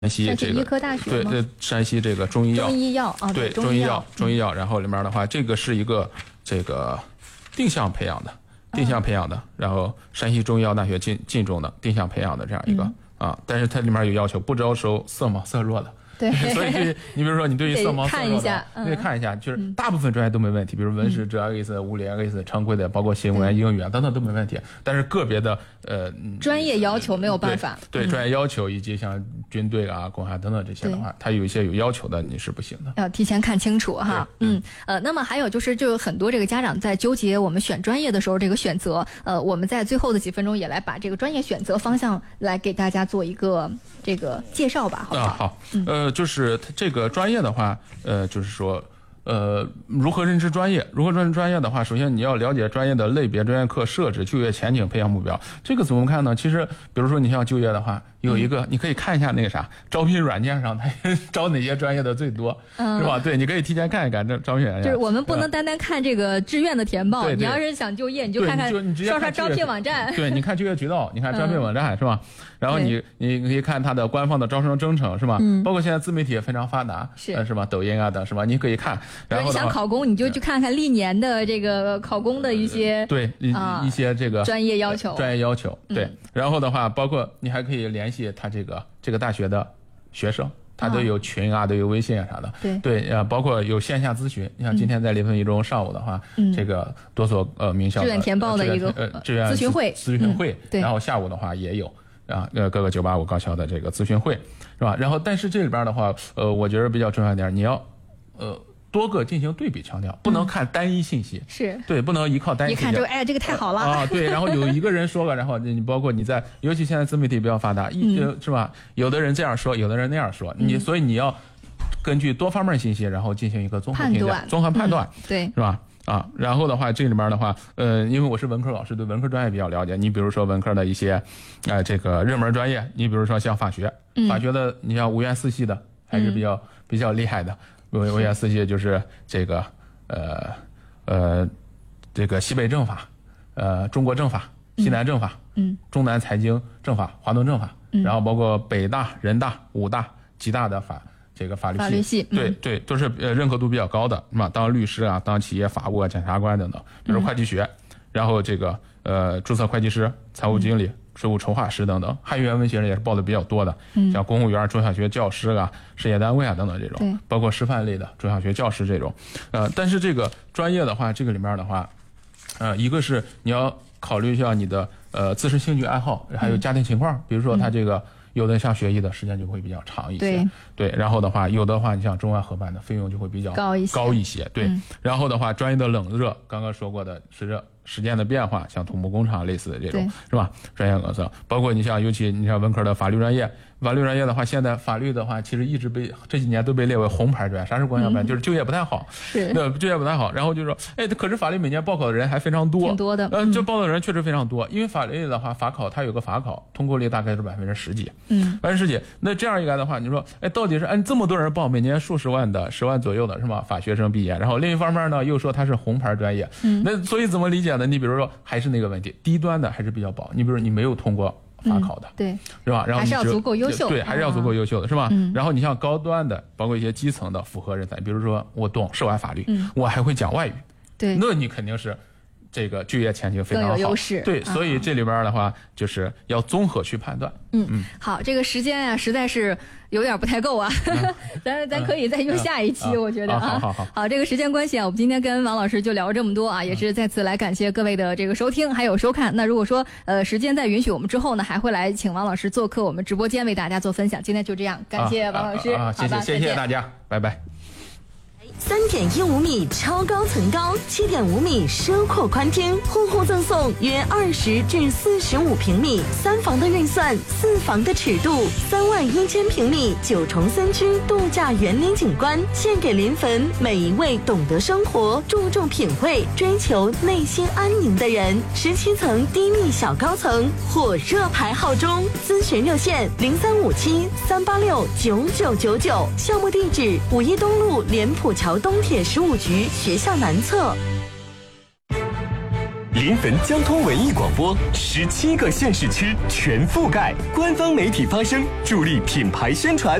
西这个医科大学对山西这个中医药啊， 对中医药，然后里面的话，这个是一个这个定向培养的，然后山西中医药大学晋中的定向培养的这样一个但是它里面有要求，不招收色盲色弱的。 对， 所以你比如说你对于色盲色弱的，可以看一下，就是大部分专业都没问题，比如文史哲 X、物理 X 常规的，包括新闻、英语等等都没问题。但是个别的专业要求没有办法， 对专业要求以及像军队啊、公安等等这些的话，它有一些有要求的你是不行的， 要提前看清楚哈。那么还有就是就有很多这个家长在纠结我们选专业的时候这个选择，我们在最后的几分钟也来把这个专业选择方向来给大家做一个这个介绍吧，好不好？ 好，就是这个专业的话，就是说，如何认知专业？如何认知专业的话，首先你要了解专业的类别、专业课设置、就业前景、培养目标。这个怎么看呢？其实，比如说你像就业的话，有一个你可以看一下那个啥，招聘软件上它招哪些专业的最多，是吧？对，你可以提前看一看这招聘软件。 就是我们不能单单看这个志愿的填报，你要是想就业，你就看看刷招聘网站。 对，你看就业渠道，你看招聘网站是吧？然后你可以看它的官方的招生征程是吧？包括现在自媒体也非常发达，是吧？抖音啊等是吧？你可以看。然后你想考公，你就去看看历年的这个考公的一些一些这个专业要求。 对。然后的话，包括你还可以联系他这个大学的学生，他都有群啊，都有微信啊啥的。对，包括有线下咨询。你像今天在临汾一中上午的话，这个多所名校志愿填报的一个志愿咨询会，然后下午的话也有。各个985高校的这个咨询会是吧？然后但是这里边的话，我觉得比较重要一点，你要多个进行对比强调，不能看单一信息，对，不能依靠单一信息。 一看这个太好了啊，对，然后有一个人说了，然后你包括你在，尤其现在自媒体比较发达，是吧？有的人这样说，有的人那样说，所以你要根据多方面信息，然后进行一个综合评价、综合判断， 对， 是吧？然后的话，这里面的话，因为我是文科老师，对文科专业比较了解。你比如说文科的一些，这个热门专业，你比如说像法学，法学的，你像5院4系的还是比较厉害的。5院4系就是这个，这个西北政法，中国政法、西南政法，中南财经政法、华东政法，然后包括北大、人大、武大、吉大的这个法律系，对，都是认可度比较高的，当律师啊，当企业法务啊、检察官等等，比如会计学，然后这个注册会计师、财务经理、税务筹划师等等，汉语言文学也是报的比较多的，像公务员、中小学教师啊、事业单位啊等等这种，包括师范类的中小学教师这种，但是这个专业的话，这个里面的话，一个是你要考虑一下你的自身兴趣爱好，还有家庭情况，比如说他这个。有的像学医的时间就会比较长一些，对，然后的话，有的话你像中外合办的费用就会比较高一些，对，然后的话，专业的冷热，刚刚说过的，随着时间的变化，像土木工程类似的这种，是吧？专业冷热，包括你像尤其你像文科的法律专业的话，现在法律的话，其实一直这几年都被列为红牌专业。啥是红牌专业？就是就业不太好，就业不太好。然后就说，可是法律每年报考的人还非常多， 挺多的。 就报考的人确实非常多，因为法律的话，法考它有个法考，通过率大概是10%几，10%几。那这样一来的话，你说，到底是按这么多人报，每年数十万的10万左右的是吗？法学生毕业，然后另一方面呢，又说它是红牌专业，那所以怎么理解呢？你比如说，还是那个问题，低端的还是比较薄。你比如说，你没有通过法考的， 对， 是吧？然后还是要足够优秀， 对，还是要足够优秀的，是吧？然后你像高端的，包括一些基层的复合人才，比如说我懂涉外法律，我还会讲外语， 对， 那你肯定是这个就业前景非常好， 更有优势。 对，所以这里边的话，就是要综合去判断。 好，这个时间啊，实在是有点不太够啊，咱可以再用下一期，我觉得啊。好，这个时间关系啊，我们今天跟王老师就聊了这么多啊，也是再次来感谢各位的这个收听还有收看。那如果说时间再允许，我们之后呢还会来请王老师做客我们直播间为大家做分享。今天就这样，感谢王老师， 谢谢大家，拜拜。 3.15米超高层高，7.5米奢阔宽厅，户户赠送约20至45平米，3房的运算，4房的尺度，31000平米9重3居度假园林景观，献给临汾每一位懂得生活、注重品味、追求内心安宁的人。17层低密小高层，火热排号中，咨询热线0357-386-9999，项目地址5一东路莲浦桥东铁15局学校南侧。 临汾交通文艺广播，17个县市区全覆盖，官方媒体发声，助力品牌宣传。